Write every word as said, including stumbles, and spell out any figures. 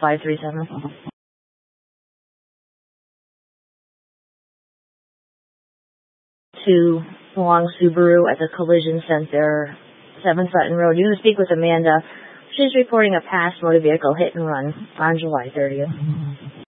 five three seven. To Long Subaru at the collision center, seven Sutton Road. You can speak with Amanda. She's reporting a past motor vehicle hit and run on July thirtieth.